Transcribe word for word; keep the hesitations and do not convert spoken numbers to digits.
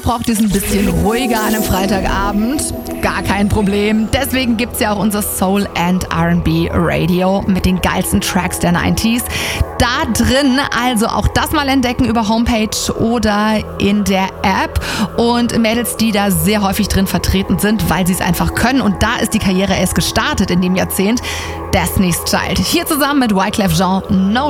Braucht ihr es ein bisschen ruhiger an einem Freitagabend? Gar kein Problem. Deswegen gibt's ja auch unser Soul and R and B Radio mit den geilsten Tracks der neunziger. Da drin also auch das mal entdecken über Homepage oder in der App. Und Mädels, die da sehr häufig drin vertreten sind, weil sie es einfach können. Und da ist die Karriere erst gestartet in dem Jahrzehnt. Destiny's Child. Hier zusammen mit Wyclef Jean, No